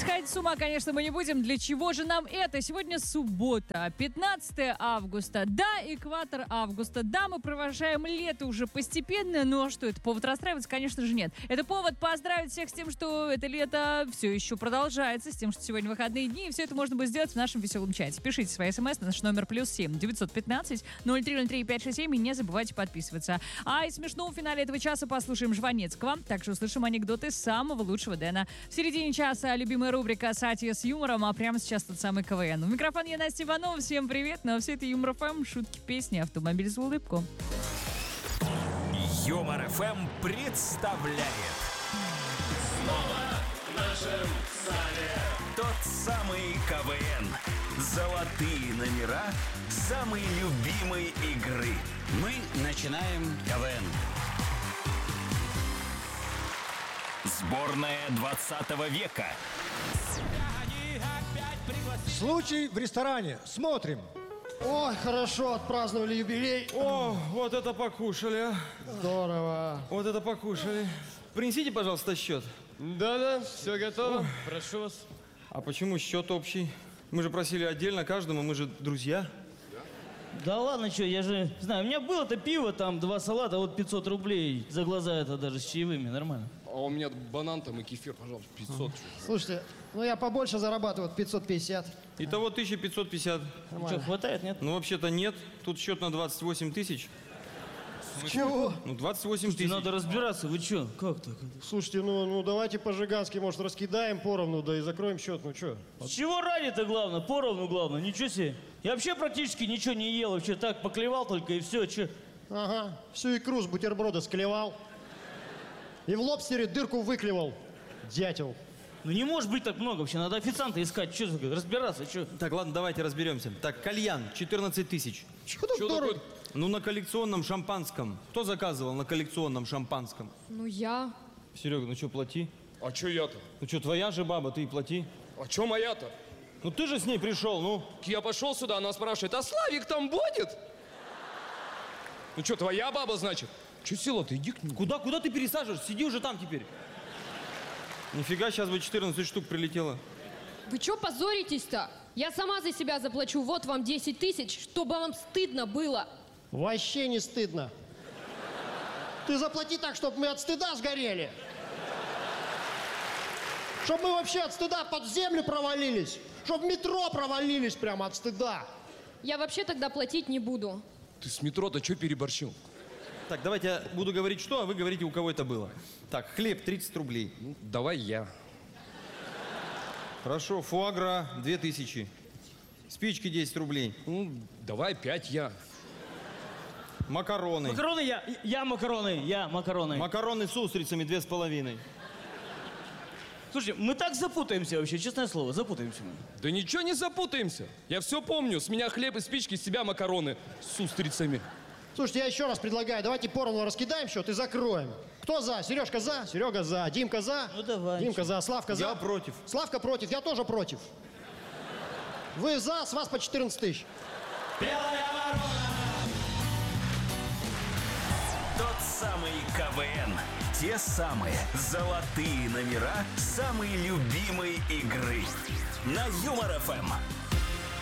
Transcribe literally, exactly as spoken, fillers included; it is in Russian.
Сходить с ума, конечно, мы не будем. Для чего же нам это? Сегодня суббота, пятнадцатое августа. Да, экватор августа. Да, мы провожаем лето уже постепенно. Ну а что, это повод расстраиваться? Конечно же нет. Это повод поздравить всех с тем, что это лето все еще продолжается, с тем, что сегодня выходные дни. И все это можно будет сделать в нашем веселом чате. Пишите свои смс на наш номер плюс семь девятьсот пятнадцать ноль три ноль три пять шесть семь и не забывайте подписываться. А из смешного в финале этого часа послушаем Жванецкого. Также услышим анекдоты самого лучшего Дэна. В середине часа любимая рубрика «Сатия с юмором», а прямо сейчас тот самый КВН. У микрофона я, Настя Иванова. Всем привет. Ну а все это Юмор ФМ, шутки, песни, автомобиль за улыбку. Юмор ФМ представляет Снова в нашем зале тот самый КВН. Золотые номера самой любимой игры. Мы начинаем КВН. Сборная двадцатого века. Случай в ресторане. Смотрим. Ой, хорошо, отпраздновали юбилей. О, вот это покушали, а. Здорово. Вот это покушали. Принесите, пожалуйста, счет. Да-да, все готово. Прошу вас. А почему счет общий? Мы же просили отдельно каждому, мы же друзья. Да ладно, что, я же знаю, у меня было-то пиво, там, два салата, вот пятьсот рублей за глаза это даже с чаевыми, нормально. А у меня банан там и кефир, пожалуйста, пятьсот. Слушайте, ну я побольше зарабатываю, пятьсот пятьдесят. Итого тысяча пятьсот пятьдесят. Что, хватает, нет? Ну, вообще-то нет. Тут счет на двадцать восемь тысяч. Чего? Ну, двадцать восемь Слушайте, тысяч. надо разбираться, вы что, как так? Слушайте, ну, ну давайте по-жигански, может, раскидаем поровну, да и закроем счет, ну что? С чего ради-то главное, поровну главное, ничего себе. Я вообще практически ничего не ел, вообще так поклевал только и все, че. Ага, всю икру с бутерброда склевал. И в лобстере дырку выклевал. Дятел. Ну не может быть так много вообще, надо официанта искать, что разбираться, что. Так, ладно, давайте разберемся. Так, кальян, четырнадцать тысяч. Чего так дорого? Ну, на коллекционном шампанском. Кто заказывал на коллекционном шампанском? Ну, я. Серега, ну что, плати. А че я-то? Ну что, твоя же баба, ты и плати. А че моя-то? Ну ты же с ней пришел, ну. Я пошел сюда, она спрашивает, а Славик там будет? Ну что, твоя баба, значит? Че села-то, иди к нему. Куда, куда ты пересаживаешь? Сиди уже там теперь. Нифига, сейчас бы четырнадцать штук прилетело. Вы чё позоритесь-то? Я сама за себя заплачу. Вот вам десять тысяч, чтобы вам стыдно было. Вообще не стыдно. Ты заплати так, чтобы мы от стыда сгорели. Чтобы мы вообще от стыда под землю провалились. Чтобы в метро провалились прямо от стыда. Я вообще тогда платить не буду. Ты с метро-то че переборщил? Так, давайте я буду говорить что, а вы говорите, у кого это было. Так, хлеб тридцать рублей. Ну, давай я. Хорошо, фуагра две тысячи. Спички десять рублей. Ну, давай пять я. Макароны. Макароны я, я макароны, я макароны. Макароны с устрицами две с половиной. Слушайте, мы так запутаемся вообще, честное слово, запутаемся мы. Да ничего не запутаемся. Я все помню. С меня хлеб и спички, с тебя макароны с устрицами. Слушайте, я еще раз предлагаю, давайте поровну раскидаем счет и закроем. Кто за? Сережка за? Серега за. Димка за? Ну давай. Димка за. Славка за? Я против. Славка против. Я тоже против. Вы за, с вас по четырнадцать тысяч. Тот самый КВН. Те самые золотые номера самой любимой игры. На Юмор ФМ.